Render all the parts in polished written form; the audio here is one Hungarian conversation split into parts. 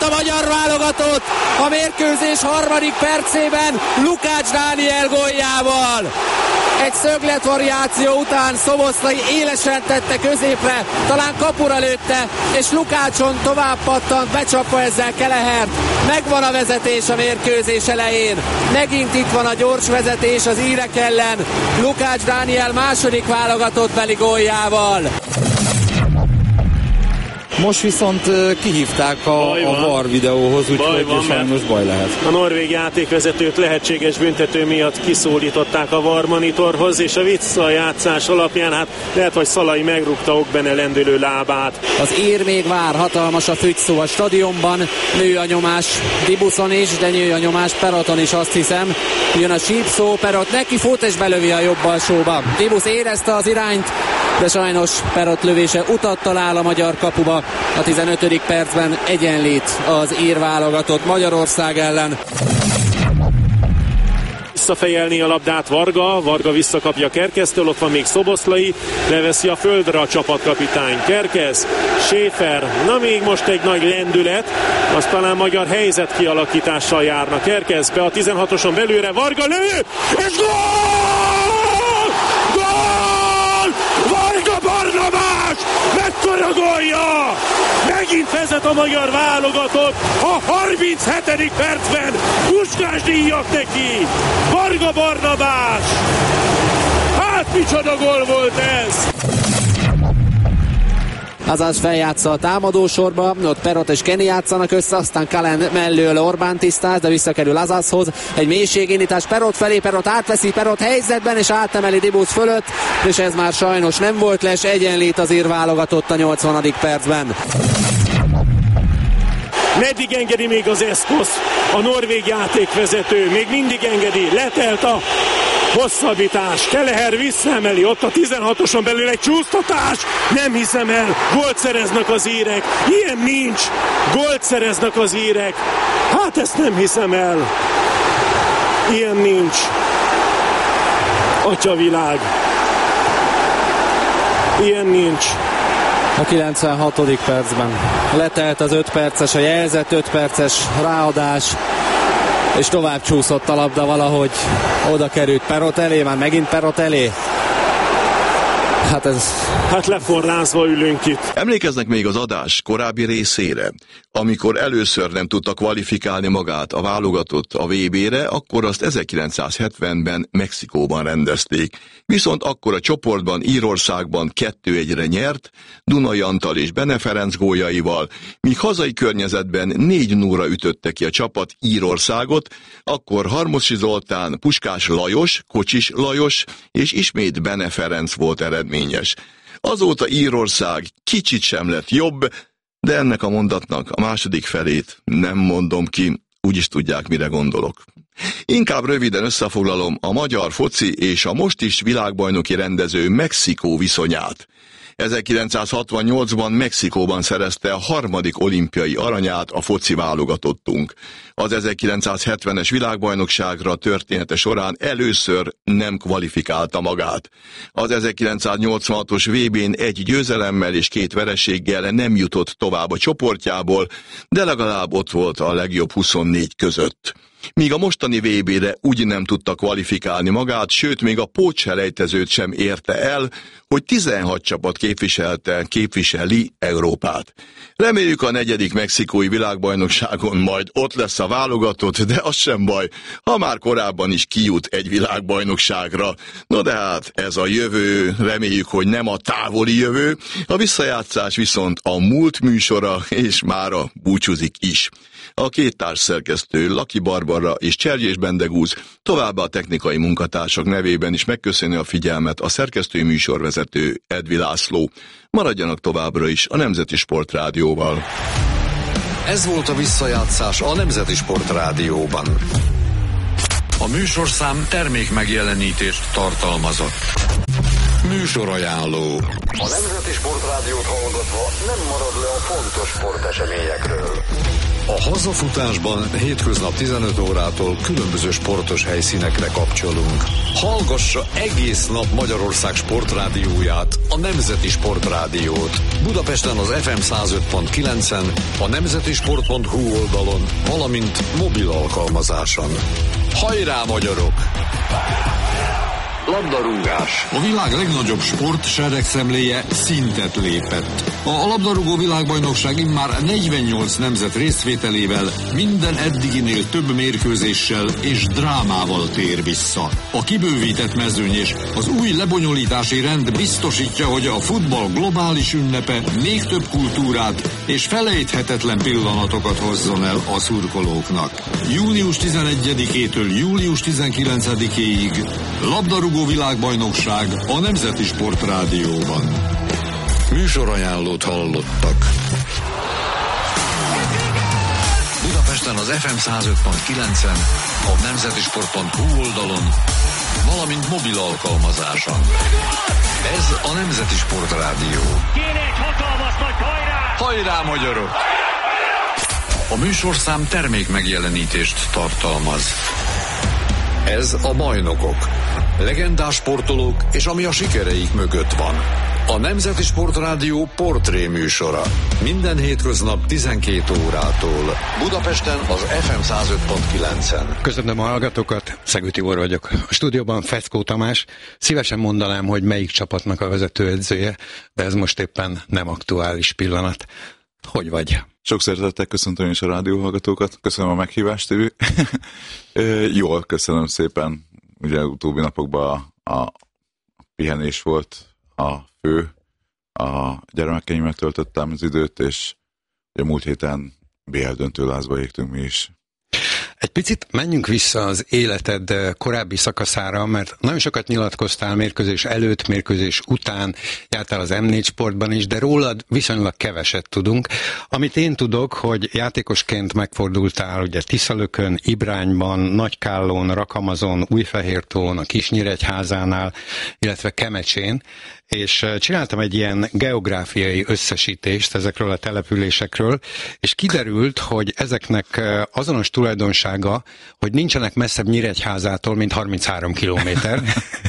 a magyar válogatott a mérkőzés harmadik percében Lukács Dániel góljával. Egy szögletvariáció után Szoboszlai élesen tette középre, talán kapura lőtte, és Lukácson tovább pattant, becsapva ezzel Kelehert. Megvan a vezetés a mérkőzés elején. Megint itt van a gyors vezetés az írek ellen. Lukács Dániel második válogatottbeli góljával. Most viszont kihívták a VAR videóhoz, úgyhogy sajnos baj lehet. A norvég játékvezetőt lehetséges büntető miatt kiszólították a VAR monitorhoz, és a visszajátszás alapján hát lehet, hogy Szalai megrúgta Okbene lendülő lábát. Az ír még vár, hatalmas a fügyszó a stadionban, nő a nyomás Dibuszon is, de nő a nyomás Peroton is, azt hiszem. Jön a sípszó, Perot neki fut és belövi a jobb alsóba. Dibusz érezte az irányt, de sajnos Perot lövése utat talál a magyar kapuba. A 15. percben egyenlít az ír válogatott Magyarország ellen. Visszafejelni a labdát Varga visszakapja Kerkeztől, ott van még Szoboszlai, leveszi a földre a csapatkapitány. Kerkez, Schäfer, na még most egy nagy lendület, az talán magyar helyzet kialakítással járna. Kerkez be a 16-oson belőle, Varga lő, és gól! Gól! Varga Barnabás! Mekkora gólja! Megint vezet a magyar válogatott a 37. percben. Puskás díjak neki. Varga Barnabás. Hát micsoda gól volt ez! Azaz feljátsza a támadósorba, ott Perot és Kenny játszanak össze, aztán Kalen mellől Orbán tisztáz, de visszakerül Azazhoz. Egy mélységindítás Perot felé, Perot átveszi, Perot helyzetben, és átemeli Dibusz fölött, és ez már sajnos nem volt les, egyenlít az ír válogatott a 80. percben. Meddig engedi még az eszkosz? A norvég játékvezető még mindig engedi, letelt a hosszabbítás, Keleher visszaemeli, ott a 16-oson belül egy csúsztatás, nem hiszem el, gólt szereznek az írek, ilyen nincs, gólt szereznek az írek, hát ezt nem hiszem el, ilyen nincs, atyavilág, ilyen nincs. A 96. percben letelt az 5 perces, a jelzett 5 perces ráadás, és tovább csúszott a labda valahogy, oda került Perot elé, már megint Perot elé. Hát leforrázva ülünk itt. Emlékeznek még az adás korábbi részére? Amikor először nem tudta kvalifikálni magát a válogatott a VB-re, akkor azt 1970-ben Mexikóban rendezték. Viszont akkor a csoportban Írországban 2-1-re nyert, Dunai Antal és Bene Ferenc góljaival, míg hazai környezetben 4-0-ra ütötte ki a csapat Írországot, akkor Harmosi Zoltán, Puskás Lajos, Kocsis Lajos és ismét Bene Ferenc volt eredményes. Azóta Írország kicsit sem lett jobb, de ennek a mondatnak a második felét nem mondom ki, úgyis tudják, mire gondolok. Inkább röviden összefoglalom a magyar foci és a most is világbajnoki rendező Mexikó viszonyát. 1968-ban Mexikóban szerezte a 3. olimpiai aranyát a foci válogatottunk. Az 1970-es világbajnokságra története során először nem kvalifikálta magát. Az 1986-os VB-n egy győzelemmel és 2 vereséggel nem jutott tovább a csoportjából, de legalább ott volt a legjobb 24 között. Míg a mostani VB-re úgy nem tudta kvalifikálni magát, sőt még a pótselejtezőt sem érte el, hogy 16 csapat képviseli Európát. Reméljük a 4. mexikói világbajnokságon majd ott lesz a válogatott, de az sem baj, ha már korábban is kijut egy világbajnokságra. No de hát ez a jövő, reméljük, hogy nem a távoli jövő, a visszajátszás viszont a múlt műsora, és mára búcsúzik is. A 2 társszerkesztő, Laki Barbara és Csergyés Bendegúz, továbbá a technikai munkatársak nevében is megköszöni a figyelmet a szerkesztői műsorvezető Edvi László. Maradjanak továbbra is a Nemzeti Sport Rádióval. Ez volt a visszajátszás a Nemzeti Sport Rádióban. A műsorszám termék megjelenítést tartalmazott. Műsorajánló. A Nemzeti Sportrádiót hallgatva nem marad le a fontos sporteseményekről. A hazafutásban hétköznap 15 órától különböző sportos helyszínekre kapcsolunk. Hallgassa egész nap Magyarország sportrádióját, a Nemzeti Sportrádiót. Budapesten az FM 105.9-en, a nemzetisport.hu oldalon, valamint mobil alkalmazáson. Hajrá, magyarok! Labdarúgás. A világ legnagyobb sportseregszemléje szintet lépett. A labdarúgó világbajnokság immár 48 nemzet részvételével minden eddiginél több mérkőzéssel és drámával tér vissza. A kibővített mezőny és az új lebonyolítási rend biztosítja, hogy a futball globális ünnepe még több kultúrát és felejthetetlen pillanatokat hozzon el a szurkolóknak. Június 11-től július 19-ig labdarúgó világbajnokság a Nemzeti Sportrádióban. Műsorajánlót hallottak. Budapesten az FM 105.9-en, a nemzetisport.hu oldalon, valamint mobil alkalmazáson. Ez a Nemzeti Sportrádió. Kéne egy hatalmas nagy hajrá! Hajrá, magyarok! A műsorszám termék megjelenítést tartalmaz. Ez a Bajnokok. Legendás sportolók és ami a sikereik mögött van. A Nemzeti Sportrádió portré műsora. Minden hétköznap 12 órától. Budapesten az FM 105.9-en. Köszönöm a hallgatókat, Szegő Tibor vagyok. A stúdióban Feckó Tamás. Szívesen mondanám, hogy melyik csapatnak a vezetőedzője, de ez most éppen nem aktuális pillanat. Hogy vagy? Sok szeretettel köszöntöm is a rádióhallgatókat. Köszönöm a meghívást, Tibi. Jól, köszönöm szépen. Ugye utóbbi napokban a pihenés volt a fő. A gyermekeimmel töltöttem az időt, és ugye múlt héten BL döntőlázba égtünk mi is. Egy picit menjünk vissza az életed korábbi szakaszára, mert nagyon sokat nyilatkoztál mérkőzés előtt, mérkőzés után, jártál az M4 Sportban is, de rólad viszonylag keveset tudunk. Amit én tudok, hogy játékosként megfordultál ugye Tiszalökön, Ibrányban, Nagykállón, Rakamazon, Újfehértón, a Kisnyíregyházánál, illetve Kemecsén, és csináltam egy ilyen geográfiai összesítést ezekről a településekről, és kiderült, hogy ezeknek azonos tulajdonsága, hogy nincsenek messzebb Nyíregyházától, mint 33 kilométer.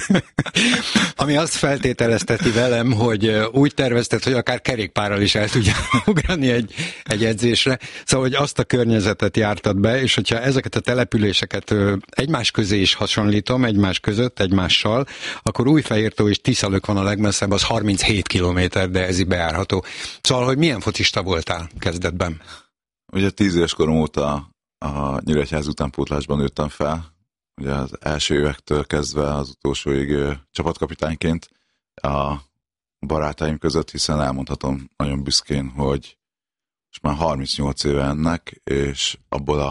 Ami azt feltételezteti velem, hogy úgy tervezted, hogy akár kerékpárral is el tudjál ugrani egy edzésre. Szóval, hogy azt a környezetet jártad be, és hogyha ezeket a településeket egymás közé is hasonlítom, egymás között, egymással, akkor Újfehértó és Tiszalök van a legmesszebb, az 37 kilométer, de ez így bejárható. Szóval, hogy milyen focista voltál kezdetben? Ugye 10 éves korom óta a Nyíregyház utánpótlásban nőttem fel. Ugye az első évektől kezdve az utolsóig csapatkapitányként a barátaim között, hiszen elmondhatom nagyon büszkén, hogy most már 38 éve ennek, és abból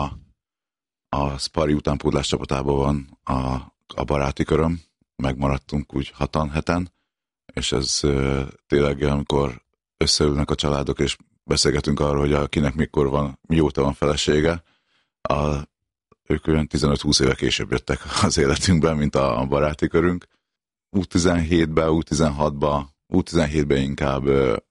a Spari utánpótlás csapatában van a baráti köröm, megmaradtunk úgy 6-7, és ez tényleg, amikor összeülnek a családok, és beszélgetünk arról, hogy kinek mikor van, mióta van felesége, ők olyan 15-20 éve később jöttek az életünkben, mint a baráti körünk. U17-ben, U17-ben inkább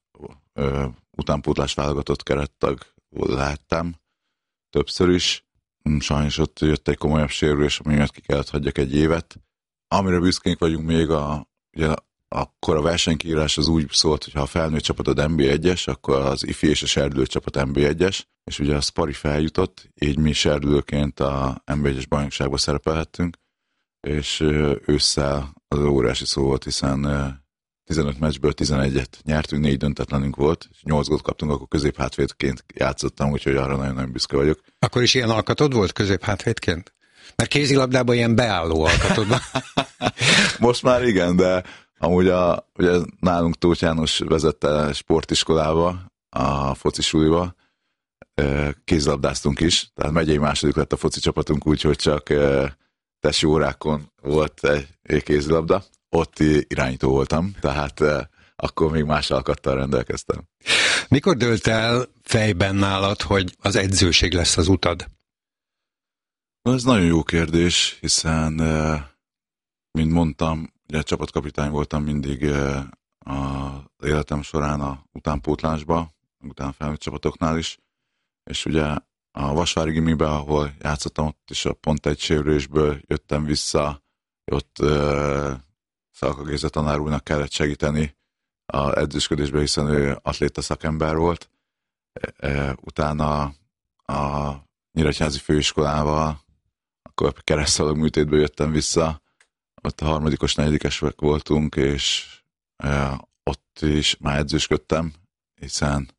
utánpótlás válogatott kerettag láttam többször is. Sajnos ott jött egy komolyabb sérülés, ami miatt ki kellett hagyjak egy évet. Amire büszkénk vagyunk még, ugye akkor a versenykiírás az úgy szólt, hogy ha a felnőtt csapatod NB1-es, akkor az ifi és a serdülő csapat NB1-es, és ugye a Spari feljutott, így mi serdülőként a NB1-es bajnokságban szerepelhettünk, és ősszel az óriási szó volt, hiszen 15 meccsből 11-et nyertünk, 4 döntetlenünk volt, és 8 gólt kaptunk, akkor középhátvédként játszottam, úgyhogy arra nagyon-nagyon büszke vagyok. Akkor is ilyen alkatod volt középhátvédként? Mert kézilabdában ilyen beálló alkatod van. Most már igen, de amúgy ugye nálunk Tóth János vezette sportiskolába, a foci suliba, kézilabdáztunk is, tehát megyei második lett a foci csapatunk, úgyhogy csak tesi órákon volt egy kézilabda, ott irányító voltam, tehát akkor még más alkattal rendelkeztem. Mikor dőlt el fejben nálad, hogy az edzőség lesz az utad? Ez nagyon jó kérdés, hiszen, mint mondtam, ugye csapatkapitány voltam mindig az életem során a utánpótlásba, utánfelnőtt csapatoknál is, és ugye a Vasvári gimibe, ahol játszottam, ott is pont egy sérülésből jöttem vissza, ott Szalka Géza tanár úrnak kellett segíteni az edzősködésben, hiszen ő atléta szakember volt. Utána a Nyíregyházi főiskolával, akkor keresztszalag műtétből jöttem vissza, ott a harmadikos, negyedikesek voltunk, és ott is már edzősködtem, hiszen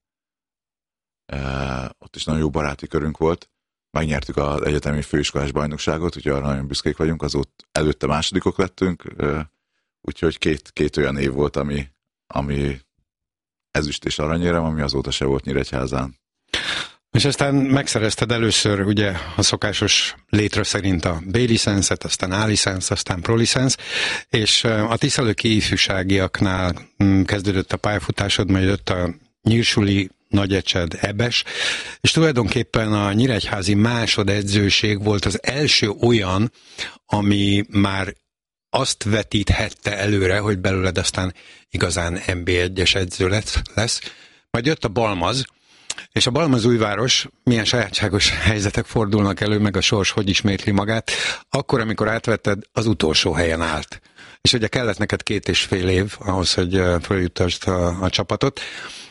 ott is nagyon jó baráti körünk volt. Megnyertük az egyetemi főiskolás bajnokságot, úgyhogy arra nagyon büszkék vagyunk, azóta előtte másodikok lettünk, úgyhogy két olyan év volt, ami ezüst és aranyérem, ami azóta se volt Nyíregyházán. És aztán megszerezted először ugye a szokásos létre szerint a B-licenszet, aztán A-licensz, aztán Pro-licensz, és a Tiszalöki ifjúságiaknál kezdődött a pályafutásod, majd jött a Nyírsuli, Nagyecsed, Ebes, és tulajdonképpen a nyíregyházi másodedzőség volt az első olyan, ami már azt vetíthette előre, hogy belőled aztán igazán NB1-es edző lesz. Majd jött a Balmaz, és a Balmazújváros, milyen sajátságos helyzetek fordulnak elő, meg a sors hogy ismétli magát, akkor, amikor átvetted, az utolsó helyen állt. És ugye kellett neked 2,5 év ahhoz, hogy följutasd a csapatot.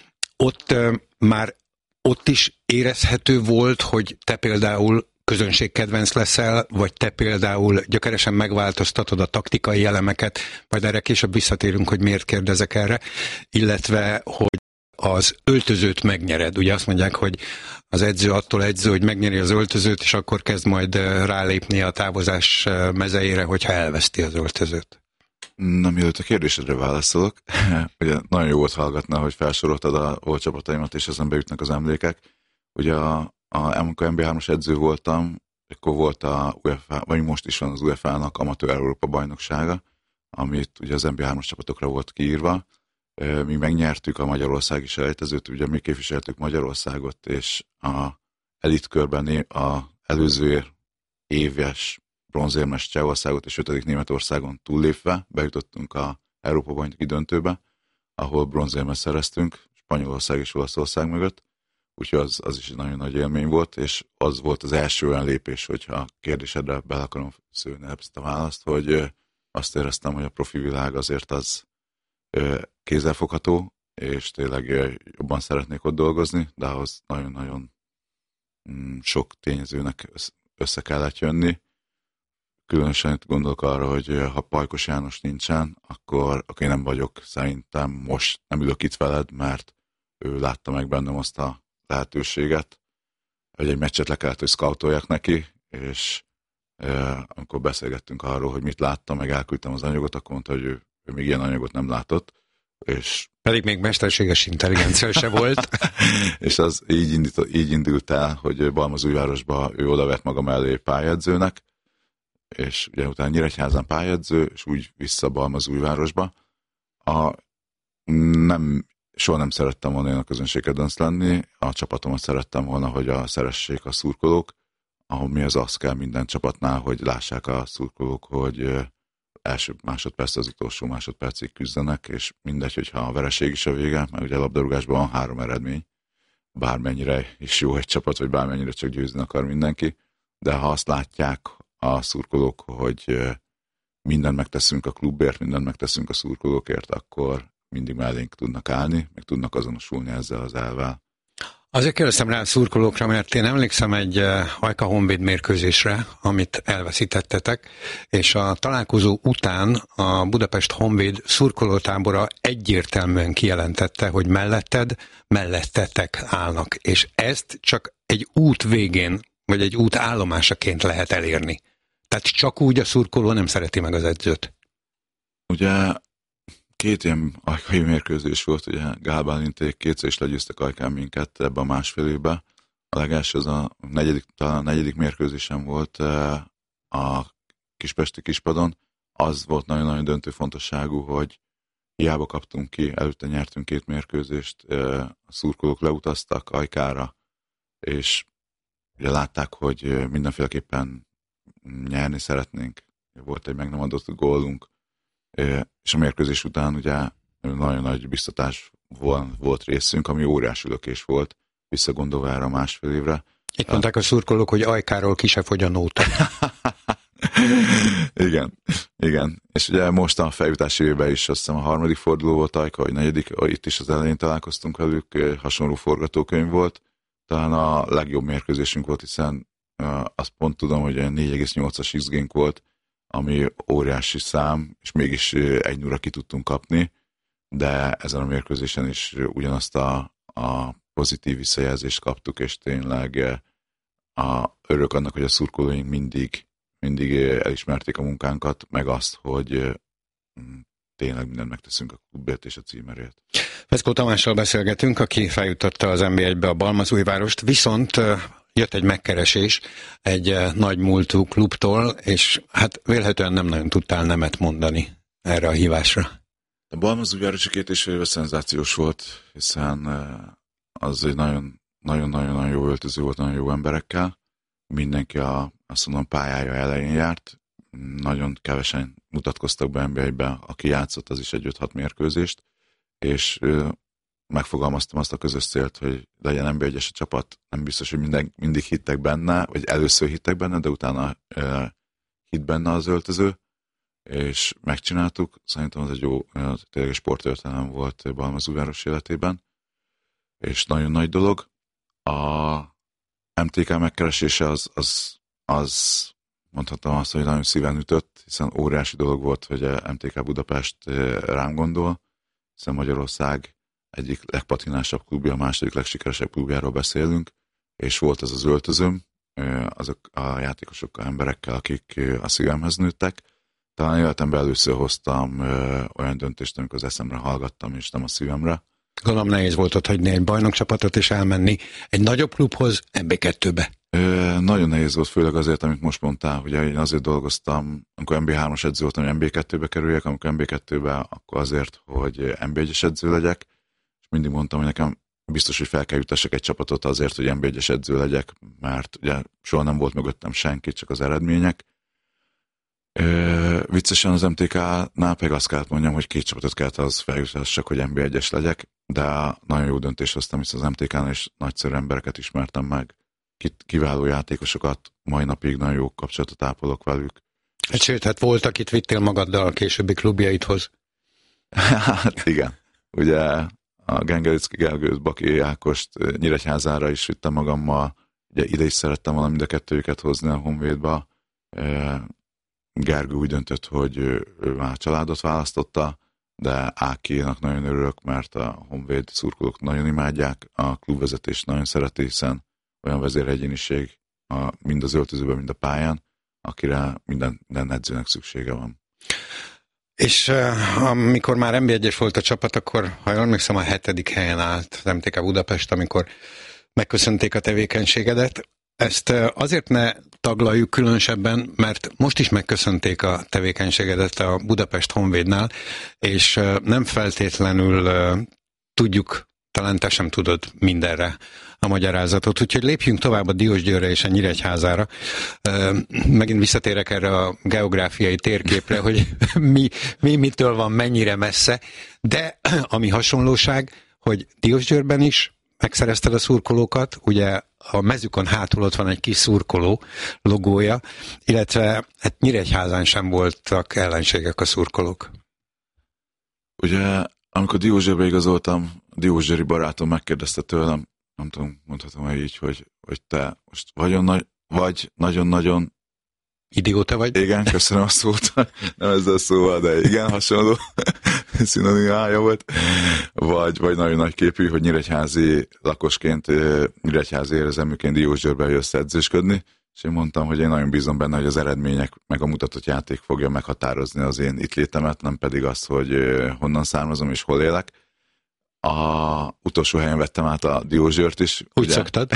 Ott is érezhető volt, hogy te például közönségkedvenc leszel, vagy te például gyökeresen megváltoztatod a taktikai elemeket, majd erre később visszatérünk, hogy miért kérdezek erre, illetve, hogy az öltözőt megnyered. Ugye azt mondják, hogy az edző attól edző, hogy megnyeri az öltözőt, és akkor kezd majd rálépni a távozás mezejére, hogyha elveszti az öltözőt. Na, mielőtt a kérdésedre válaszolok, ugye nagyon jó volt hallgatni, hogy felsoroltad a volt csapataimat, és ezen beütnek az emlékek. Ugye amikor MB3-as edző voltam, akkor volt a UEFA, vagy most is van az UEFA-nak amatőr Európa bajnoksága, amit ugye az MB3-as csapatokra volt kiírva. Mi megnyertük a magyarországi selejtezőt, ugye mi képviseltük Magyarországot, és a elitkörben az előző éves bronzérmes Csehországot és 5. Németországon túllépve bejutottunk a Európa-bajnoki döntőbe, ahol bronzérmet szereztünk, Spanyolország és Olaszország mögött, úgyhogy az is egy nagyon nagy élmény volt, és az volt az első olyan lépés, hogyha a kérdésedre bele akarom szőni ezt a választ, hogy azt éreztem, hogy a profi világ azért az kézzelfogható, és tényleg jobban szeretnék ott dolgozni, de ahhoz nagyon-nagyon sok tényezőnek össze kellett jönni. Különösen gondolok arra, hogy ha Pajkos János nincsen, akkor én nem vagyok, szerintem most nem ülök itt veled, mert ő látta meg bennem azt a lehetőséget, hogy egy meccset le kellett, hogy scoutoljak neki, és amikor beszélgettünk arról, hogy mit láttam, meg elküldtem az anyagot, akkor mondta, hogy ő még ilyen anyagot nem látott. És pedig még mesterséges intelligencia se volt. És az így indult el, hogy Balmazújvárosba ő odavett maga mellé pályadzőnek, és ugye utána Nyíregyházán pályadző, és úgy vissza Balmazújvárosba. Soha nem szerettem volna én a közönségkedvenc lenni, a csapatomat szerettem volna, hogy szeressék a szurkolók, ahol mi az kell minden csapatnál, hogy lássák a szurkolók, hogy első másodperc az utolsó másodpercig küzdenek, és mindegy, hogyha a vereség is a vége, mert ugye a labdarúgásban van 3 eredmény, bármennyire is jó egy csapat, vagy bármennyire csak győzni akar mindenki, de ha azt látják a szurkolók, hogy mindent megteszünk a klubért, mindent megteszünk a szurkolókért, akkor mindig mellénk tudnak állni, meg tudnak azonosulni ezzel az elvvel. Azért kérdeztem rá a szurkolókra, mert én emlékszem egy Ajka Honvéd mérkőzésre, amit elveszítettetek, és a találkozó után a Budapest Honvéd szurkolótábora egyértelműen kijelentette, hogy mellettetek állnak, és ezt csak egy út végén, vagy egy út állomásaként lehet elérni. Tehát csak úgy a szurkoló nem szereti meg az edzőt. Ugye 2 ilyen ajkai mérkőzés volt, ugye Gál Bálinték 2-szer is legyőztek Ajkán minket ebben a másfél évben. A legelső az talán a negyedik mérkőzésem volt a Kispesti Kispadon. Az volt nagyon-nagyon döntő fontosságú, hogy hiába kaptunk ki, előtte nyertünk 2 mérkőzést, a szurkolók leutaztak Ajkára, és ugye látták, hogy mindenféleképpen nyerni szeretnénk. Volt egy meg nem adott gólunk, és a mérkőzés után ugye nagyon nagy biztatás volt részünk, ami óriási lökés volt, visszagondolva erre a másfél évre. Itt mondták a szurkolók, hogy ajkáról ki se fogy a nóta. Igen. És ugye most a feljutási évben is azt hiszem a 3. forduló volt Ajka, vagy 4. Itt is az elején találkoztunk velük, hasonló forgatókönyv volt. Talán a legjobb mérkőzésünk volt, hiszen azt pont tudom, hogy 4,8-as XG-nk volt, ami óriási szám, és mégis 1-0-ra ki tudtunk kapni, de ezen a mérkőzésen is ugyanazt a pozitív visszajelzést kaptuk, és tényleg örülök annak, hogy a szurkolóink mindig elismerték a munkánkat, meg azt, hogy tényleg mindent megteszünk a klubért és a címerért. Veszkó Tamással beszélgetünk, aki feljutotta az NB1-be a Balmazújvárost, viszont jött egy megkeresés egy nagy múltú klubtól, és hát vélhetően nem nagyon tudtál nemet mondani erre a hívásra. A Balmazújvárosi 2,5 éve szenzációs volt, hiszen az egy nagyon-nagyon jó öltöző volt, nagyon jó emberekkel. Mindenki azt mondom, pályája elején járt. Nagyon kevesen mutatkoztak be NB1-be, aki játszott, az is egy 5-6 mérkőzést, és megfogalmaztam azt a közös célt, hogy legyen NB1-es a csapat. Nem biztos, hogy mindig hittek benne, vagy először hittek benne, de utána hitt benne az öltöző, és megcsináltuk. Szerintem az egy jó, tényleg sporttörténelem volt Balmazújváros életében, és nagyon nagy dolog. A MTK megkeresése az mondhatom azt, hogy nagyon szíven ütött, hiszen óriási dolog volt, hogy a MTK Budapest rám gondol, hiszen Magyarország egyik legpatinásabb klubja, a második legsikeresebb klubjáról beszélünk, és volt ez az öltözöm, azok a játékosokkal, emberekkel, akik a szívemhez nőttek. Talán életemben először hoztam olyan döntést, amikor az eszemre hallgattam, és nem a szívemre. Gondolom nehéz volt ott hagyni egy bajnokcsapatot és elmenni egy nagyobb klubhoz, NB2-be. Nagyon nehéz volt, főleg azért, amit most mondtál, hogy én azért dolgoztam, amikor NB3-as edző voltam, hogy NB2-be kerüljek, amikor NB2-be, akkor azért, hogy NB1-es edző legyek, és mindig mondtam, hogy nekem biztos, hogy fel kell jutassak egy csapatot azért, hogy NB1-es edző legyek, mert ugye soha nem volt mögöttem senki, csak az eredmények. Viccesen az MTK-nál pedig azt kellett mondjam, hogy 2 csapatot kellett az feljutassak, hogy NB1-es legyek, de nagyon jó döntést hoztam, hisz az MTK-nál is nagyszerű embereket ismertem meg, kiváló játékosokat, mai napig nagyon jó kapcsolatot ápolok velük. Sőt, hát volt, akit vittél magaddal a későbbi klubjaidhoz. Hát igen, ugye a Gengericki Gergőt, Baki Ákost Nyíregyházára is vittem magammal, ugye ide is szerettem volna mind a kettőjüket hozni a Honvédba. Gergő úgy döntött, hogy ő már a családot választotta, de Ákinak nagyon örülök, mert a Honvéd szurkolók nagyon imádják, a klubvezetés nagyon szereti, hiszen olyan vezéregyéniség mind az öltözőben, mind a pályán, akire minden edzőnek szüksége van. És amikor már NB1-es volt a csapat, akkor, ha jól emlékszem, a 7. helyen állt az MTK Budapest, amikor megköszönték a tevékenységedet. Ezt azért ne taglaljuk különösebben, mert most is megköszönték a tevékenységedet a Budapest Honvédnál, és nem feltétlenül tudjuk, talán te sem tudod mindenre a magyarázatot. Úgyhogy lépjünk tovább a Diósgyőrre és a Nyíregyházára. Megint visszatérek erre a geográfiai térképre, hogy mitől van mennyire messze, de ami hasonlóság, hogy Diósgyőrben is megszerezted a szurkolókat, ugye a mezükön hátul ott van egy kis szurkoló logója, illetve hát Nyíregyházán sem voltak ellenségek a szurkolók. Ugye, amikor Diósgyőrbe igazoltam, Diósgyőri barátom megkérdezte tőlem, nem tudom, mondhatom így, hogy te most vagy nagyon-nagyon idióta vagy? Igen, köszönöm a szót. Nem ezzel a szóval, de igen, hasonló szinonimája volt. Vagy nagyon nagy képű, hogy nyíregyházi lakosként, nyíregyházi érzelműként Diósgyőrbe jössz edzősködni, és én mondtam, hogy én nagyon bízom benne, hogy az eredmények meg a mutatott játék fogja meghatározni az én itt létemet, nem pedig azt, hogy honnan származom és hol élek. A utolsó helyen vettem át a Diósgyőrt is. Úgy szoktad.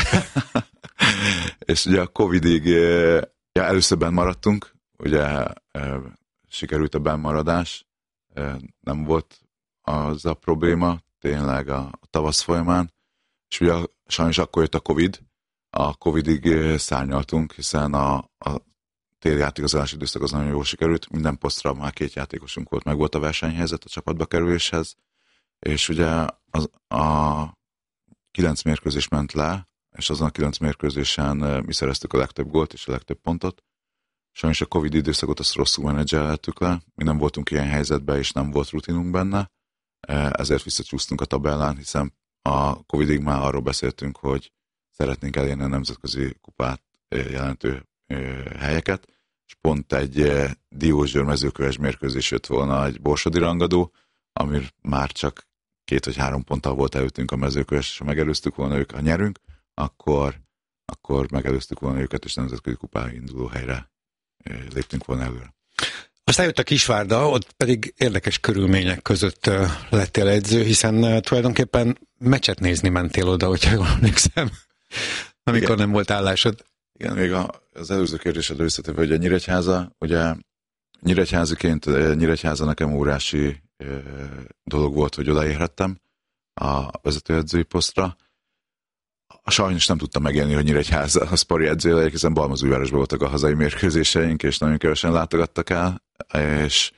És ugye a Covidig először benn maradtunk, ugye sikerült a bennmaradás, nem volt az a probléma, tényleg a tavasz folyamán, és ugye sajnos akkor jött a Covid, a Covidig szárnyaltunk, hiszen a téli átigazolási időszak az nagyon jól sikerült. Minden posztra már 2 játékosunk volt, meg volt a versenyhelyzet a csapatba kerüléshez, és ugye a 9 mérkőzés ment le, és azon a 9 mérkőzésen mi szereztük a legtöbb gólt és a legtöbb pontot. Sajnos a Covid időszakot azt rosszul menedzseltük le, mi nem voltunk ilyen helyzetben, és nem volt rutinunk benne, ezért visszacsúsztunk a tabellán, hiszen a Covidig már arról beszéltünk, hogy szeretnénk elérni a nemzetközi kupát jelentő helyeket, és pont egy Diósgyőr Mezőköves mérkőzés jött volna egy borsodi rangadó, ami már csak 2 vagy 3 ponttal volt előttünk a Mezőköves, és ha megelőztük volna őket, ha nyerünk, akkor megelőztük volna őket, és nemzetközi kupára induló helyre léptünk volna előre. Aztán jött a Kisvárda, ott pedig érdekes körülmények között lettél edző, hiszen tulajdonképpen meccset nézni mentél oda, hogyha jól emlékszem, amikor igen. Nem volt állásod. Igen, még az előző kérdésedre visszatérve, hogy a Nyíregyháza, ugye Nyíregyháziként Nyíregyháza nekem órási dolog volt, hogy odaérhettem a vezetőedzői posztra. Sajnos nem tudtam megélni, hogy Nyíregyháza a szpari edzője, hiszen Balmazújvárosban voltak a hazai mérkőzéseink, és nagyon kevesen látogattak el, és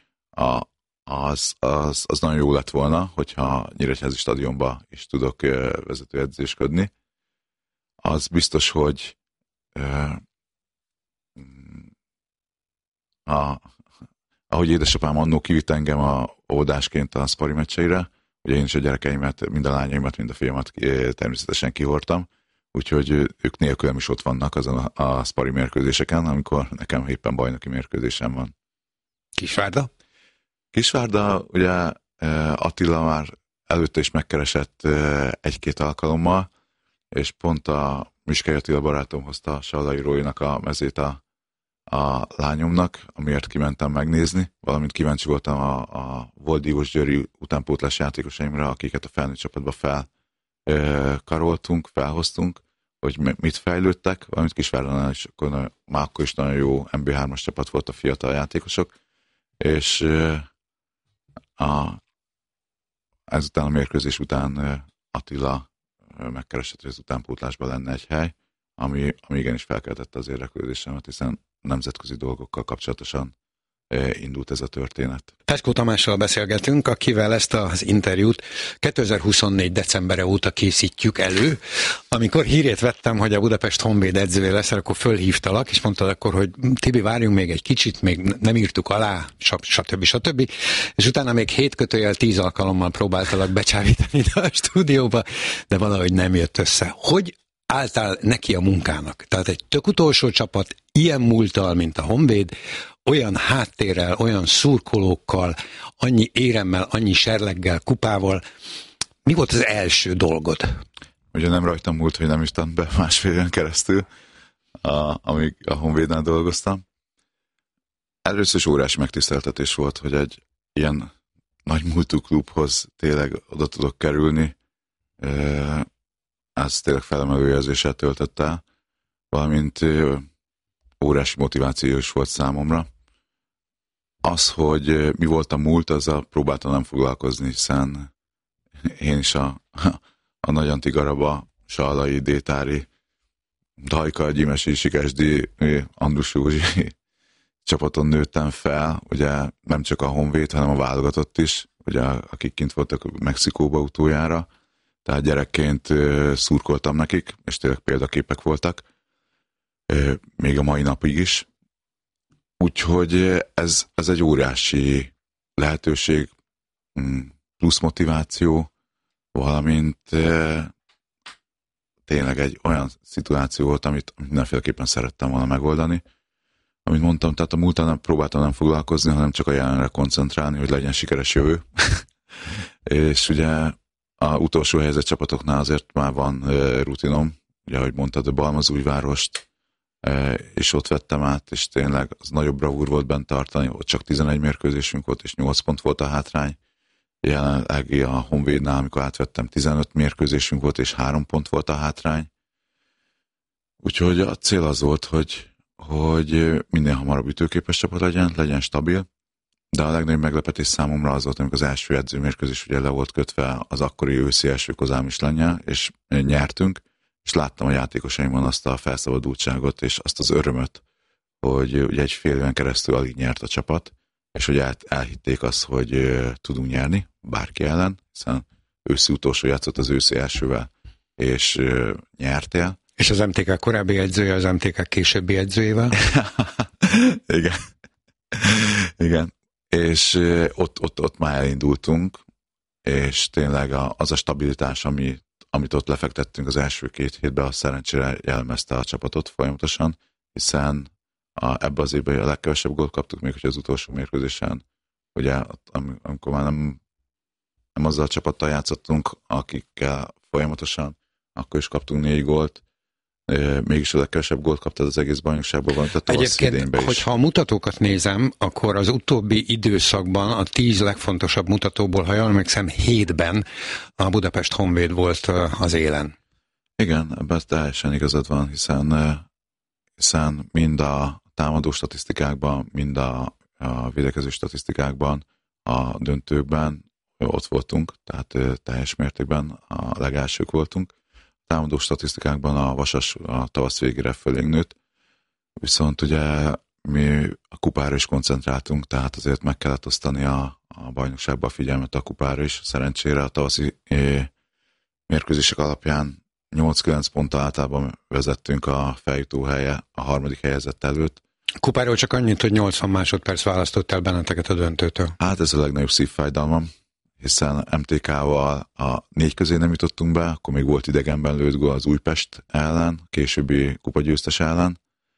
az nagyon jó lett volna, hogyha Nyíregyházi stadionba is tudok vezetőedzésködni. Az biztos, hogy ahogy édesapám annó kivitt engem a óvodásként a szpari meccseire, ugye én is a gyerekeimet, mind a lányaimat, mind a fiamat természetesen kihordtam, úgyhogy ők nélkülem is ott vannak azon a szpari mérkőzéseken, amikor nekem éppen bajnoki mérkőzésem van. Kisvárda? Kisvárda, ugye Attila már előtte is megkeresett 1-2 alkalommal, és pont a Miskely Attila barátom hozta a Sallai Róinak a mezét a lányomnak, amiért kimentem megnézni, valamint kíváncsi voltam a volt Diósgyőri utánpótlás játékosaimra, akiket a felnőtt csapatba felkaroltunk, felhoztunk, hogy mit fejlődtek, valamint Kisvárdánál is már akkor is nagyon jó MB3-as csapat volt a fiatal játékosok, és ezután a mérkőzés után Attila megkeresett, hogy az utánpótlásban lenne egy hely, ami igenis felkeltette az érdeklődésemet, hiszen nemzetközi dolgokkal kapcsolatosan indult ez a történet. Fecskó Tamással beszélgetünk, akivel ezt az interjút 2024. decembere óta készítjük elő. Amikor hírét vettem, hogy a Budapest Honvéd edzője lesz, akkor fölhívtalak, és mondtad akkor, hogy Tibi, várjunk még egy kicsit, még nem írtuk alá, stb. És utána még 7-10 alkalommal próbáltalak becsávítani ide a stúdióba, de valahogy nem jött össze. Hogy álltál neki a munkának? Tehát egy tök utolsó csapat, ilyen múlttal, mint a Honvéd, olyan háttérrel, olyan szurkolókkal, annyi éremmel, annyi serleggel, kupával. Mi volt az első dolgod? Ugye nem rajtam múlt, hogy nem is tant be másfél éven keresztül, amíg a Honvédnál dolgoztam. Először is óriási megtiszteltetés volt, hogy egy ilyen nagy múltú klubhoz tényleg oda tudok kerülni. Ez tényleg felemelő érzéssel töltött el, valamint óriási motiváció is volt számomra. Az, hogy mi volt a múlt, azzal próbáltam nem foglalkozni, hiszen én is a Nagy Antigaraba, Sallai, Détári, Dajka, Gyimesi, Sikesdi, Andrus Józsi csapaton nőttem fel, ugye nem csak a Honvéd, hanem a válogatott is, ugye akik kint voltak Mexikóba utoljára, tehát gyerekként szurkoltam nekik, és tényleg példaképek voltak, még a mai napig is. Úgyhogy ez egy óriási lehetőség, plusz motiváció, valamint tényleg egy olyan szituáció volt, amit mindenféleképpen szerettem volna megoldani. Amit mondtam, tehát a múltan nem próbáltam nem foglalkozni, hanem csak a jelenre koncentrálni, hogy legyen sikeres jövő. És ugye a utolsó helyzet csapatoknál azért már van rutinom, ugye ahogy mondtad, a Balmazújvárost, és ott vettem át, és tényleg az nagyobb bravúr volt bent tartani, ott csak 11 mérkőzésünk volt, és 8 pont volt a hátrány. Jelenleg a Honvédnál, amikor átvettem, 15 mérkőzésünk volt, és 3 pont volt a hátrány. Úgyhogy a cél az volt, hogy minél hamarabb ütőképes csapat legyen stabil, de a legnagyobb meglepetés számomra az volt, amikor az első edzőmérkőzés ugye le volt kötve az akkori őszi első Kozám Islannyal, és nyertünk, és láttam a játékosaimon azt a felszabadultságot, és azt az örömöt, hogy ugye egy fél éven keresztül alig nyert a csapat, és hogy elhitték azt, hogy tudunk nyerni bárki ellen, hiszen őszi utolsó játszott az őszi elsővel, és nyertél. És az MTK korábbi edzője az MTK későbbi edzőjével? Igen. Igen. És ott már elindultunk, és tényleg az a stabilitás, amit ott lefektettünk az első 2 hétben, az szerencsére jellemezte a csapatot folyamatosan, hiszen ebbe az évben a legkevesebb gólt kaptuk, még hogy az utolsó mérkőzésen, ugye, amikor már nem azzal a csapattal játszottunk, akikkel folyamatosan, akkor is kaptunk 4 gólt, mégis a legkevesebb gólt kaptad az egész bajnokságban, van, tehát egyébként, hogyha a mutatókat nézem, akkor az utóbbi időszakban a 10 legfontosabb mutatóból, ha jól emlékszem, 7-ben a Budapest Honvéd volt az élen. Igen, ebben teljesen igazad van, hiszen mind a támadó statisztikákban, mind a védekező statisztikákban, a döntőkben ott voltunk, tehát teljes mértékben a legelsők voltunk. A támadó statisztikákban a Vasas a tavasz végére fölénk nőtt, viszont ugye mi a kupára is koncentráltunk, tehát azért meg kellett osztani a bajnokságban a figyelmet a kupára is. Szerencsére a tavaszi mérkőzések alapján 8-9 ponttal általában vezettünk a feljutó helye, a 3. helyezett előtt. Kupáról csak annyit, hogy 80 másodperc választott el benneteket a döntőtől. Hát ez a legnagyobb szívfájdalmam, hiszen MTK-val a 4 közé nem jutottunk be, akkor még volt idegenben lőtt gól az Újpest ellen, későbbi kupagyőztes ellen.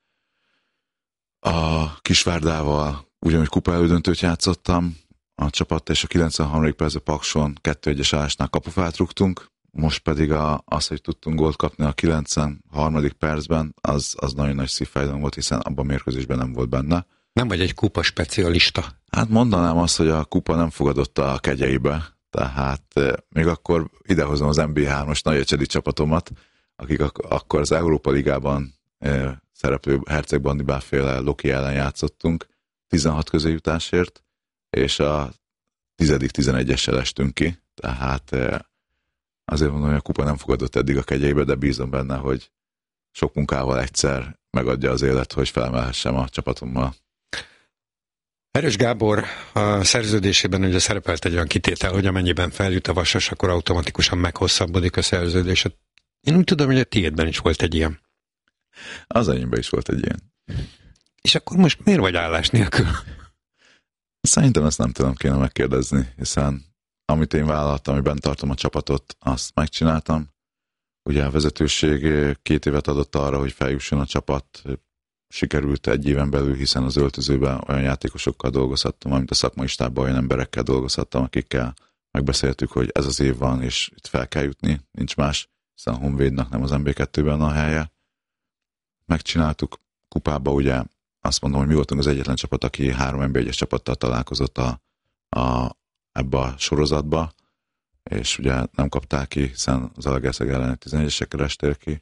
A Kisvárdával ugyanúgy kupa elődöntőt játszottam, a csapat és a 93. percben Pakson 2-1-es állásnál kapufát rúgtunk, most pedig az, hogy tudtunk gólt kapni a 93. percben, az nagyon nagy szívfájdalom volt, hiszen abban a mérkőzésben nem volt benne. Nem vagy egy kupa specialista. Hát mondanám azt, hogy a kupa nem fogadott a kegyeibe, tehát még akkor idehozom az MB3-as nagyecsedi csapatomat, akik akkor az Európa Ligában szereplő Herceg Bandibáféle Loki ellen játszottunk 16 közéjutásért, és a 10.-11-essel estünk ki, tehát azért mondom, hogy a kupa nem fogadott eddig a kegyeibe, de bízom benne, hogy sok munkával egyszer megadja az élet, hogy felmelhessem a csapatommal. Erős Gábor a szerződésében ugye szerepelt egy olyan kitétel, hogy amennyiben feljut a Vasas, akkor automatikusan meghosszabbodik a szerződés. Én úgy tudom, hogy a tiédben is volt egy ilyen. Az enyémben is volt egy ilyen. És akkor most miért vagy állás nélkül? Szerintem ezt nem tudom, kéne megkérdezni, hiszen amit én vállaltam, amiben tartom a csapatot, azt megcsináltam. Ugye a vezetőség 2 évet adott arra, hogy feljusson a csapat, sikerült 1 éven belül, hiszen az öltözőben olyan játékosokkal dolgozhattam, amit a szakmai stábban olyan emberekkel dolgozhattam, akikkel megbeszéltük, hogy ez az év van, és itt fel kell jutni, nincs más, hiszen a Honvédnak nem az MB2-ben a helye. Megcsináltuk kupába, ugye azt mondom, hogy mi voltunk az egyetlen csapat, aki 3 MB1-es csapattal találkozott ebbe a sorozatba, és ugye nem kapták ki, hiszen az Zalaegerszeg ellen 11-esekkel estél ki.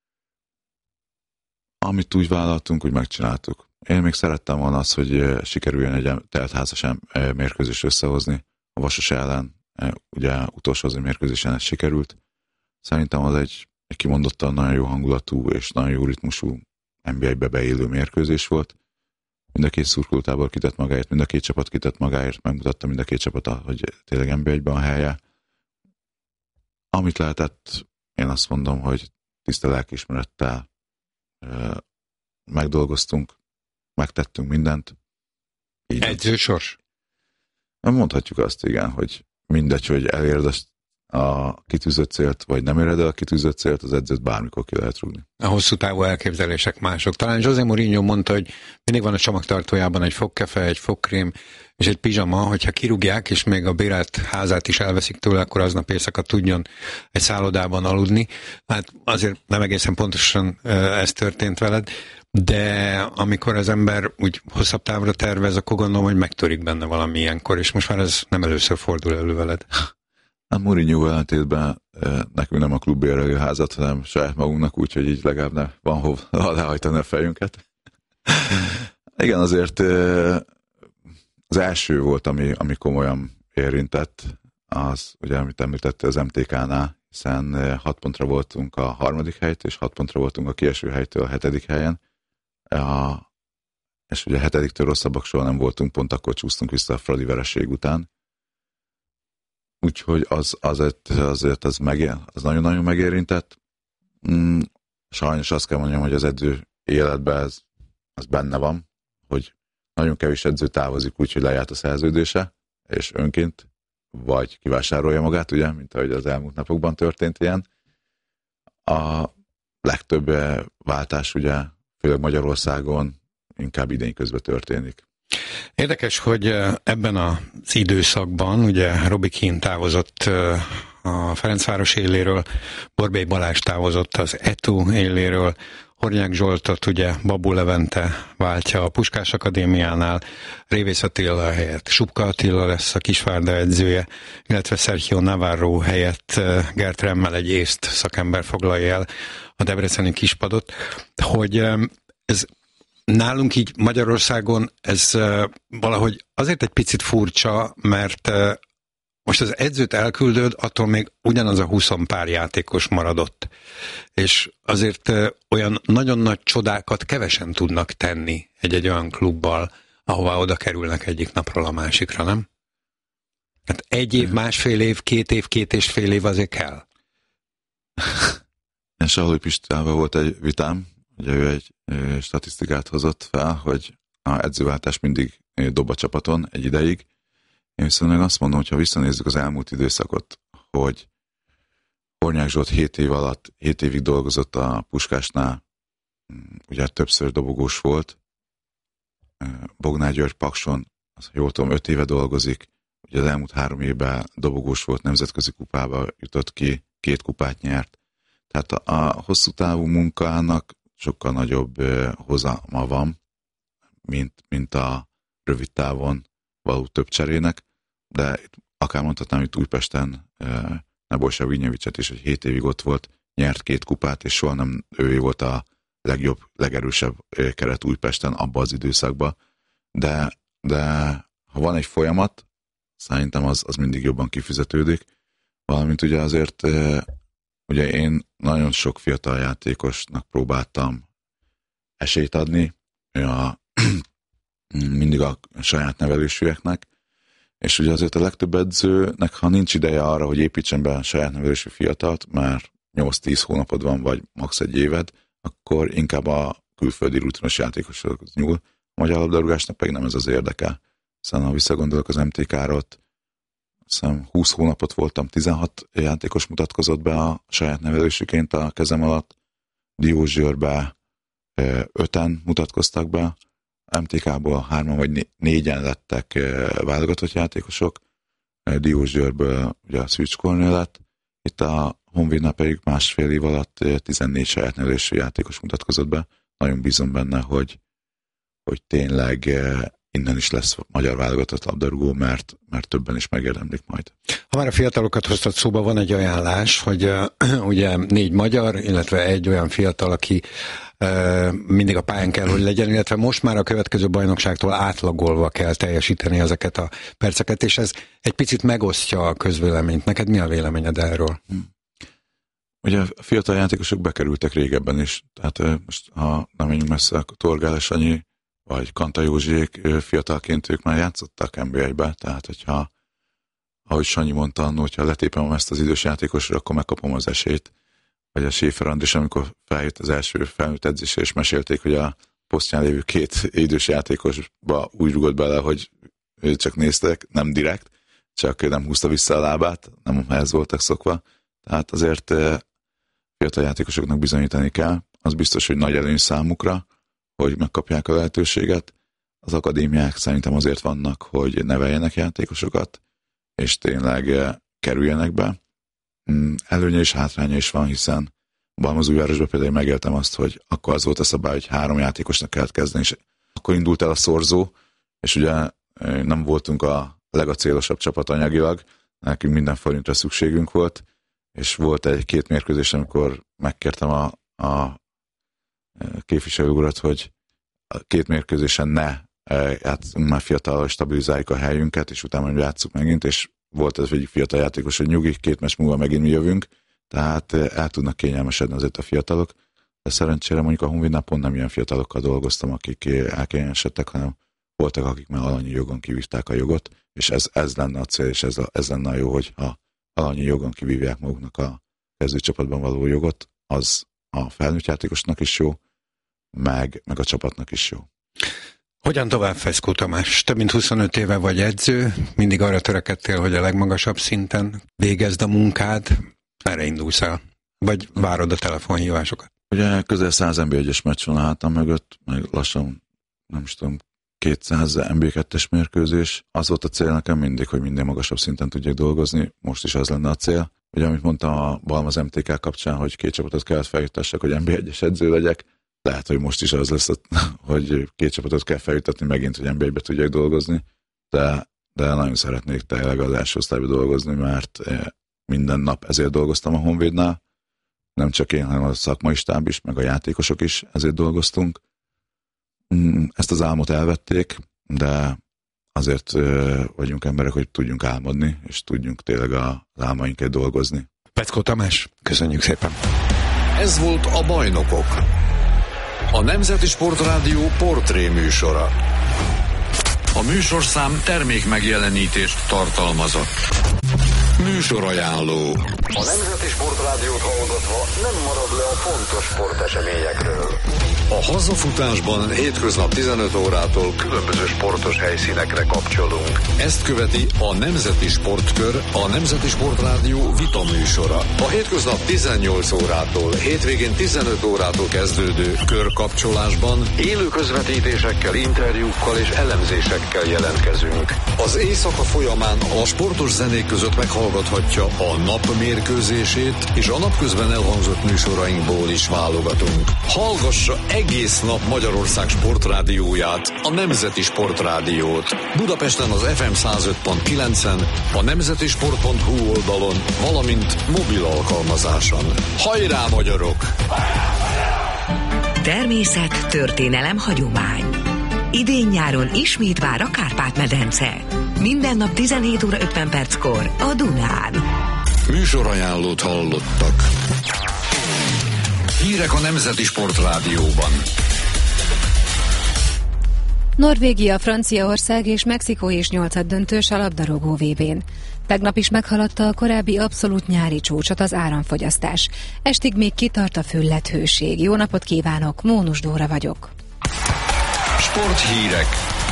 Amit úgy vállaltunk, úgy megcsináltuk. Én még szerettem volna azt, hogy sikerüljön egy teltházas mérkőzést összehozni. A Vasas ellen, ugye utolsó az mérkőzésen ez sikerült. Szerintem az egy kimondottan nagyon jó hangulatú és nagyon jó ritmusú NBA-be beélő mérkőzés volt. Mind a 2 szurkolótábor kitett magáért, mind a 2 csapat kitett magáért, megmutatta mind a 2 csapat, hogy tényleg NBA-ben a helye. Amit lehetett, én azt mondom, hogy tiszta lelkiismerettel megdolgoztunk, megtettünk mindent. Edzősors? Mondhatjuk azt, igen, hogy mindegy, hogy elérd a kitűzött célt, vagy nem éred el a kitűzött célt, az edzőt bármikor ki lehet rúgni. A hosszú távú elképzelések mások. Talán José Mourinho mondta, hogy mindig van a csomagtartójában egy fogkefe, egy fogkrém és egy pizsama, hogyha kirúgják, és még a bérelt házát is elveszik tőle, akkor aznap éjszaka tudjon egy szállodában aludni. Hát azért nem egészen pontosan ez történt veled, de amikor az ember úgy hosszabb távra tervez, akkor gondolom, hogy megtörik benne valami ilyenkor, és most már ez nem először fordul elő veled. A Mourinho ellentétben nekünk nem a klubbérelő házat, hanem saját magunknak, úgyhogy így legalább van hova lehajtani a fejünket. Igen, azért az első volt, ami komolyan érintett, az ugye, amit említette az MTK-nál, hiszen 6 pontra voltunk a 3. helytől, és 6 pontra voltunk a kieső helytől a 7. helyen. és ugye 7-től rosszabbak soha nem voltunk, pont akkor csúsztunk vissza a Fradi vereség után. Úgyhogy azért az nagyon-nagyon megérintett. Sajnos azt kell mondjam, hogy az edző életben az benne van, hogy nagyon kevés edző távozik úgy, hogy lejárt a szerződése, és önként vagy kivásárolja magát, ugye, mint ahogy az elmúlt napokban történt ilyen. A legtöbb váltás ugye, főleg Magyarországon inkább idén közben történik. Érdekes, hogy ebben az időszakban ugye Robi Kín távozott a Ferencváros éléről, Borbély Balázs távozott az ETU éléről, Hornyák Zsoltot ugye Babó Levente váltja a Puskás Akadémiánál, Révész Attila helyett Subka Attila lesz a Kisvárda edzője, illetve Sergio Navarro helyett Gert Remmel egy észt szakember foglalja el a debreceni kispadot, hogy ez nálunk így Magyarországon ez valahogy azért egy picit furcsa, mert most az edzőt elküldöd, attól még ugyanaz a 20 pár játékos maradott. És azért olyan nagyon nagy csodákat kevesen tudnak tenni egy olyan klubbal, ahová oda kerülnek egyik napról a másikra, nem? Hát 1 év, másfél év, 2 év, 2,5 év azért kell. Sahlói Pistával volt egy vitám, ugye ő egy statisztikát hozott fel, hogy a edzőváltás mindig dob a csapaton egy ideig. Én viszont azt mondom, hogy ha visszanézzük az elmúlt időszakot, hogy Hornyák Zsolt 7 évig dolgozott a Puskásnál, ugye többször dobogós volt, Bognár György Pakson, jól tudom, 5 éve dolgozik, ugye az elmúlt 3 évben dobogós volt, nemzetközi kupába jutott ki, 2 kupát nyert. Tehát a hosszú távú munkának sokkal nagyobb hozama van, mint a rövid távon való több cserének, de akár mondhatnám, hogy Újpesten Nebojsa Vinyevicset is, hogy 7 évig ott volt, nyert 2 kupát, és soha nem ő volt a legjobb, legerősebb keret Újpesten abban az időszakban. De ha van egy folyamat, szerintem az mindig jobban kifizetődik. Valamint ugye azért, ugye én nagyon sok fiatal játékosnak próbáltam esélyt adni, mindig a saját nevelésűeknek, és ugye azért a legtöbb edzőnek, ha nincs ideje arra, hogy építsen be a saját nevelésű fiatalt, már 8-10 hónapod van, vagy max. 1 éved, akkor inkább a külföldi rutinos játékosokhoz nyúl. A magyar labdarúgásnak pedig nem ez az érdeke. Hiszen ha visszagondolok az MTK-ra, ott 20 hónapot voltam, 16 játékos mutatkozott be a saját nevelésüként a kezem alatt, Diósgyőrbe 5-en mutatkoztak be, MTK-ból 3 vagy 4-en lettek válogatott játékosok, Diósgyőrből ugye a Szűcs Kornél lett, itt a Honvédnál pedig másfél év alatt 14 saját nevelésű játékos mutatkozott be. Nagyon bízom benne, hogy tényleg innen is lesz magyar válogatott labdarúgó, mert többen is megérdemlik majd. Ha már a fiatalokat hoztad szóba, van egy ajánlás, hogy ugye 4 magyar, illetve egy olyan fiatal, aki mindig a pályán kell, hogy legyen, illetve most már a következő bajnokságtól átlagolva kell teljesíteni ezeket a perceket, és ez egy picit megosztja a közvéleményt. Neked mi a véleményed erről? Ugye a fiatal játékosok bekerültek régebben is, tehát most ha nem menjünk messze, a Torgál Sanyi vagy Kanta Józsiék fiatalként ők már játszottak NBA-be, tehát hogyha, ahogy Sanyi mondta annól, hogyha letépem ezt az idős játékosra, akkor megkapom az esélyt. Vagy a Schäfer Andris, amikor feljött az első felnőtt edzésre, és mesélték, hogy a posztján lévő 2 idős játékosba úgy rugott bele, hogy ő csak néztek, nem direkt, csak nem húzta vissza a lábát, nem ehhez voltak szokva. Tehát azért fiatal játékosoknak bizonyítani kell. Az biztos, hogy nagy előny számukra, hogy megkapják a lehetőséget. Az akadémiák szerintem azért vannak, hogy neveljenek játékosokat, és tényleg kerüljenek be. Előnye és hátránya is van, hiszen Balmazújvárosban például megéltem azt, hogy akkor az volt a szabály, hogy 3 játékosnak kellett kezdeni, és akkor indult el a szorzó, és ugye nem voltunk a legacélosabb csapat anyagilag, nekünk minden forintra szükségünk volt, és volt egy 2 mérkőzés, amikor megkértem a képviselő urat, hogy a 2 mérkőzésen ne játszunk már fiatal, stabilizáljuk a helyünket, és utána játsszuk megint, és volt ez egy fiatal játékos, hogy nyugi, 2 meccs múlva megint mi jövünk, tehát el tudnak kényelmesedni azért a fiatalok. de szerencsére mondjuk a Honvédnál pont nem ilyen fiatalokkal dolgoztam, akik elkényesedtek, hanem voltak, akik már alanyi jogon kivívták a jogot, és ez lenne a cél, és ez lenne a jó, hogy ha alanyi jogon kivívják maguknak a kezdőcsapatban való jogot, az a felnőtt játékosnak is jó, meg a csapatnak is jó. Hogyan tovább, Feszkó Tamás? Több mint 25 éve vagy edző, mindig arra törekedtél, hogy a legmagasabb szinten végezd a munkád. Merre indulsz el? Vagy várod a telefonhívásokat? Ugye közel 100 NB1-es meccs van a hátam mögött, meg lassan, nem is tudom, 200 NB2-es mérkőzés. Az volt a cél nekem mindig, hogy minden magasabb szinten tudjak dolgozni. Most is az lenne a cél. Ugye, amit mondtam a Balmaz MTK kapcsán, hogy 2 csapatot kellett feljutassak, hogy NB1-es edző legyek. Lehet, hogy most is az lesz, hogy 2 csapatot kell feljutatni megint, hogy NB1-be tudjak dolgozni. De nagyon szeretnék tényleg az első osztályba dolgozni, mert minden nap ezért dolgoztam a Honvédnál. Nem csak én, hanem a szakmai stáb is, meg a játékosok is ezért dolgoztunk. Ezt az álmot elvették, de azért vagyunk emberek, hogy tudjunk álmodni, és tudjunk tényleg az álmainkat dolgozni. Feszkó Tamás, köszönjük szépen! Ez volt a Bajnokok, a Nemzeti Sportrádió portré műsora. A műsorszám termék megjelenítést tartalmazott. Műsorajánló. A Nemzeti Sportrádiót hallgatva nem marad le a fontos sporteseményekről. A hazafutásban hétköznap 15 órától különböző sportos helyszínekre kapcsolunk. Ezt követi a Nemzeti Sportkör, a Nemzeti Sportrádió vita műsora. A hétköznap 18 órától, hétvégén 15 órától kezdődő körkapcsolásban élő közvetítésekkel, interjúkkal és elemzésekkel jelentkezünk. Az éjszaka folyamán a sportos zenék között meghallgathatja a nap mérkőzését, és a napközben elhangzott műsorainkból is válogatunk. Hallgassa egész nap Magyarország sportrádióját, a Nemzeti Sportrádiót. Budapesten az FM 105.9-en, a nemzetisport.hu oldalon, valamint mobil alkalmazáson. Hajrá, magyarok! Természet, történelem, hagyomány. Idén-nyáron ismét vár a Kárpát-medence. Minden nap 17 óra 50 perckor a Dunán. Műsorajánlót hallottak. Hírek a Nemzeti Sportrádióban. Norvégia, Franciaország és Mexikó is 8-döntős a labdarúgó VB-n. Tegnap is meghaladta a korábbi abszolút nyári csúcsot az áramfogyasztás. Estig még kitart a füllet hőség. Jó napot kívánok, Mónus Dóra vagyok. Sporthírek.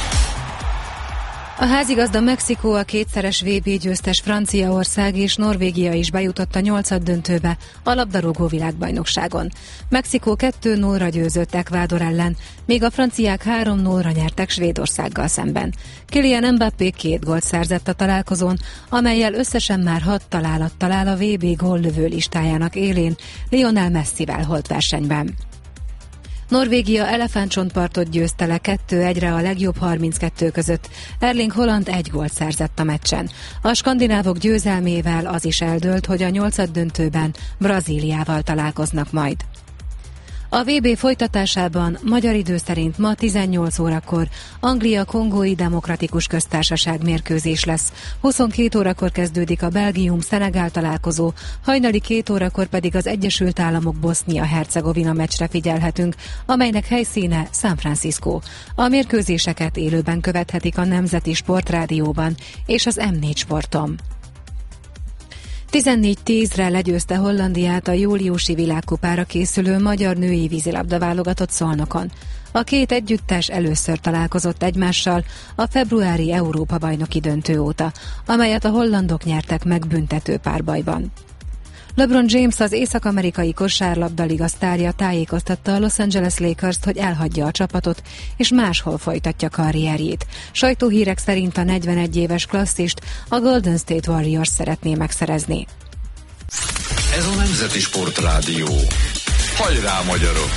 A házigazda Mexikó, a kétszeres VB győztes Franciaország és Norvégia is bejutott a 8-döntőbe a labdarúgó világbajnokságon. Mexikó 2-0-ra győzött Ecuador ellen, míg a franciák 3-0-ra nyertek Svédországgal szemben. Kylian Mbappé 2 gólt szerzett a találkozón, amellyel összesen már 6 találat talál a VB góllövő listájának élén Lionel Messivel holt versenyben. Norvégia elefántcsontpartot győzte le 2-1-re a legjobb 32 között. Erling Haaland 1 gólt szerzett a meccsen. A skandinávok győzelmével az is eldőlt, hogy a 8-döntőben Brazíliával találkoznak majd. A VB folytatásában magyar idő szerint ma 18 órakor Anglia-Kongói Demokratikus Köztársaság mérkőzés lesz. 22 órakor kezdődik a Belgium-Szenegál találkozó, hajnali 2 órakor pedig az Egyesült Államok Bosznia-Hercegovina meccsre figyelhetünk, amelynek helyszíne San Francisco. A mérkőzéseket élőben követhetik a Nemzeti Sportrádióban és az M4 Sporton. 14-10-re legyőzte Hollandiát a júliusi világkupára készülő magyar női vízilabda válogatott Szolnokon. A két együttes először találkozott egymással a februári Európa-bajnoki döntő óta, amelyet a hollandok nyertek meg büntető párbajban. LeBron James, az észak-amerikai kosárlabdaliga sztárja tájékoztatta a Los Angeles Lakers-t, hogy elhagyja a csapatot, és máshol folytatja karrierjét. Sajtóhírek szerint a 41 éves klasszist a Golden State Warriors szeretné megszerezni. Ez a Nemzeti Sportrádió. Hajrá, magyarok!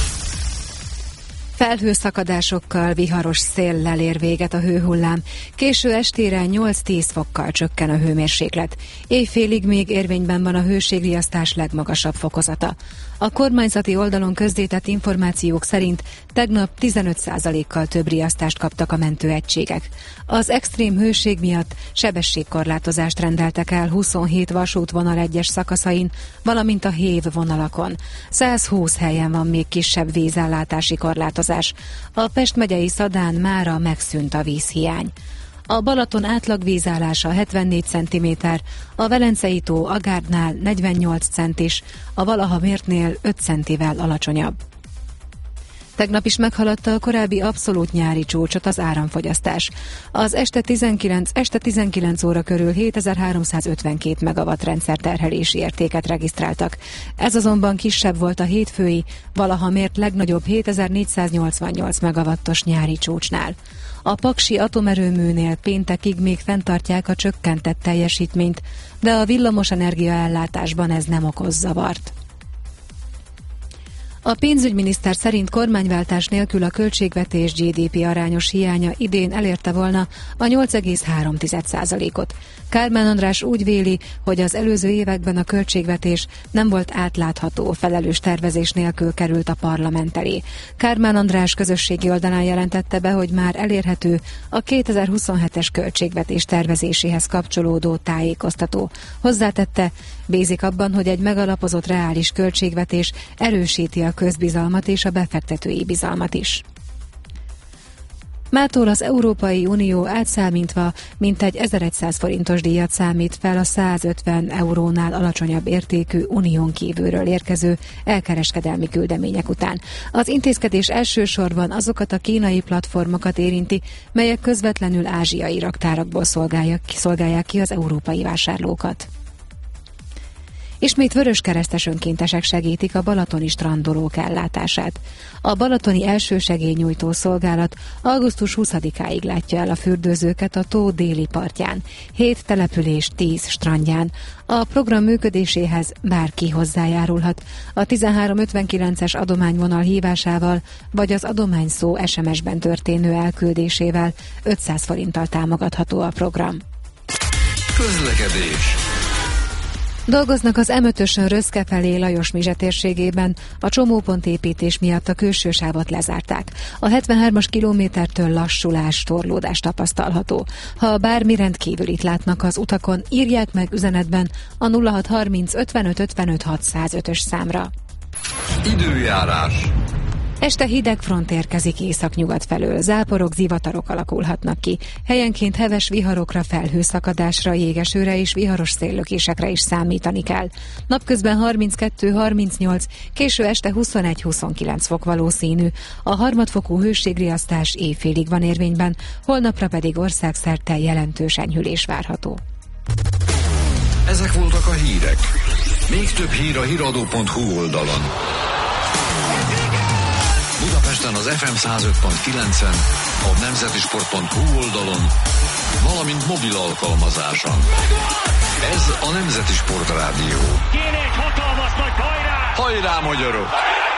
Felhőszakadásokkal, viharos széllel ér véget a hőhullám. Késő estére 8-10 fokkal csökken a hőmérséklet. Éjfélig még érvényben van a hőségriasztás legmagasabb fokozata. A kormányzati oldalon közzétett információk szerint tegnap 15%-kal több riasztást kaptak a mentőegységek. Az extrém hőség miatt sebességkorlátozást rendeltek el 27 vasútvonal egyes szakaszain, valamint a hév vonalakon. 120 helyen van még kisebb vízellátási korlátozás. A Pest megyei Szadán mára megszűnt a vízhiány. A Balaton átlagvízállása 74 cm, a Velencei tó Agárdnál 48 centis, a valaha mértnél 5 centivel alacsonyabb. Tegnap is meghaladta a korábbi abszolút nyári csúcsot az áramfogyasztás. Az este 19 óra körül 7352 megawatt rendszerterhelési értéket regisztráltak. Ez azonban kisebb volt a hétfői, valaha mért legnagyobb 7488 megawattos nyári csúcsnál. A paksi atomerőműnél péntekig még fenntartják a csökkentett teljesítményt, de a villamosenergia ellátásban ez nem okoz zavart. A pénzügyminiszter szerint kormányváltás nélkül a költségvetés GDP arányos hiánya idén elérte volna a 8,3%-ot. Kármán András úgy véli, hogy az előző években a költségvetés nem volt átlátható, felelős tervezés nélkül került a parlament elé. Kármán András közösségi oldalán jelentette be, hogy már elérhető a 2027-es költségvetés tervezéséhez kapcsolódó tájékoztató. Hozzátette, bízik abban, hogy egy megalapozott reális költségvetés erősíti a közbizalmat és a befektetői bizalmat is. Mától az Európai Unió átszámítva mintegy 1100 forintos díjat számít fel a 150 eurónál alacsonyabb értékű unión kívülről érkező elkereskedelmi küldemények után. Az intézkedés elsősorban azokat a kínai platformokat érinti, melyek közvetlenül ázsiai raktárakból szolgálják ki az európai vásárlókat. Ismét vöröskeresztes önkéntesek segítik a balatoni strandolók ellátását. A balatoni elsősegélynyújtó szolgálat augusztus 20-áig látja el a fürdőzőket a tó déli partján, 7 település 10 strandján. A program működéséhez bárki hozzájárulhat. A 1359-es adományvonal hívásával vagy az adományszó SMS-ben történő elküldésével 500 forinttal támogatható a program. Közlekedés. Dolgoznak az M5-ösön Röszke felé Lajos-Mizse térségében, a csomópontépítés miatt a külső sávot lezárták. A 73-as kilométertől lassulás, torlódás tapasztalható. Ha bármi rendkívülit látnak az utakon, írják meg üzenetben a 0630 55 55 605-ös számra. Időjárás. Este hideg front érkezik északnyugat felől, záporok, zivatarok alakulhatnak ki. Helyenként heves viharokra, felhőszakadásra, jégesőre és viharos széllökésekre is számítani kell. Napközben 32-38, késő este 21-29 fok valószínű. A harmadfokú hőségriasztás éjfélig van érvényben, holnapra pedig országszerte jelentős enyhülés várható. Ezek voltak a hírek. Még több hír a hiradó.hu oldalon. Budapesten az FM 105.9-en, a nemzetisport.hu oldalon, valamint mobil alkalmazáson. Ez a Nemzeti Sport Rádió. Kéne egy hatalmas nagy hajrá! Hajrá, magyarok!